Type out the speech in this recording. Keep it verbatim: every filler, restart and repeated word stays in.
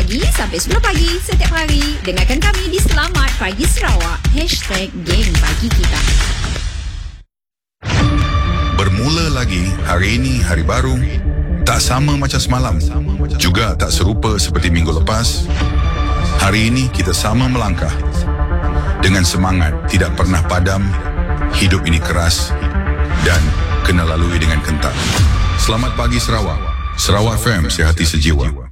pagi sampai sepuluh pagi setiap hari. Dengarkan kami di Selamat Pagi Sarawak. Hashtag Geng Pagi Kita. Bermula lagi, hari ini hari baru. Tak sama macam semalam, juga tak serupa seperti minggu lepas. Hari ini kita sama melangkah dengan semangat tidak pernah padam. Hidup ini keras dan kena lalui dengan kental. Selamat pagi Sarawak. Sarawak F M, sehati sejiwa.